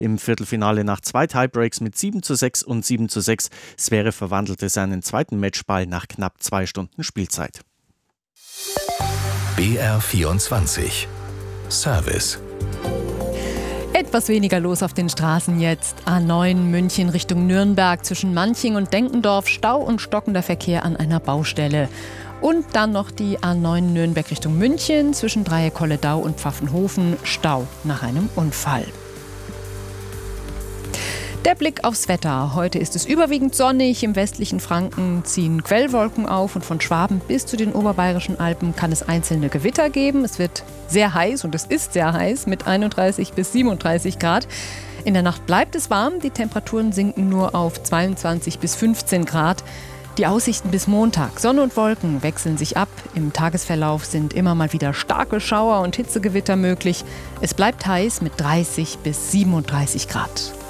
Im Viertelfinale nach 2 Tiebreaks mit 7:6 und 7:6. Zverev verwandelte seinen zweiten Matchball nach knapp 2 Stunden Spielzeit. BR24 Service. Etwas weniger los auf den Straßen jetzt. A9 München Richtung Nürnberg zwischen Manching und Denkendorf. Stau und stockender Verkehr an einer Baustelle. Und dann noch die A9 Nürnberg Richtung München zwischen Dreieck-Holledau und Pfaffenhofen. Stau nach einem Unfall. Der Blick aufs Wetter. Heute ist es überwiegend sonnig. Im westlichen Franken ziehen Quellwolken auf und von Schwaben bis zu den oberbayerischen Alpen kann es einzelne Gewitter geben. Es wird sehr heiß und es ist sehr heiß mit 31 bis 37 Grad. In der Nacht bleibt es warm. Die Temperaturen sinken nur auf 22 bis 15 Grad. Die Aussichten bis Montag. Sonne und Wolken wechseln sich ab. Im Tagesverlauf sind immer mal wieder starke Schauer und Hitzegewitter möglich. Es bleibt heiß mit 30 bis 37 Grad.